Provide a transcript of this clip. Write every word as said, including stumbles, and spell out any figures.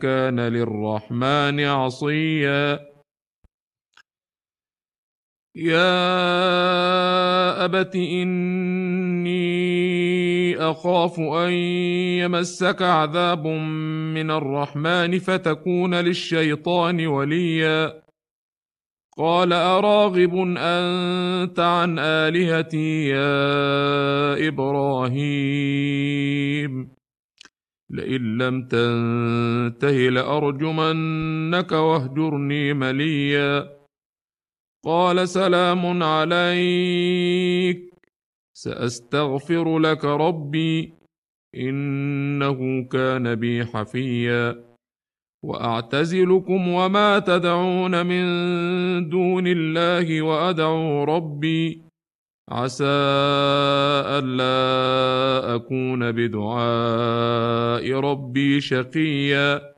كان للرحمن عصيا يا أبت إني أخاف أن يمسك عذاب من الرحمن فتكون للشيطان وليا قال أراغب أنت عن آلهتي يا إبراهيم لئن لم تنته لأرجمنك واهجرني مليا قال سلام عليك سأستغفر لك ربي إنه كان بي حفيا وأعتزلكم وما تدعون من دون الله وأدعو ربي عسى ألا أكون بدعاء ربي شقيا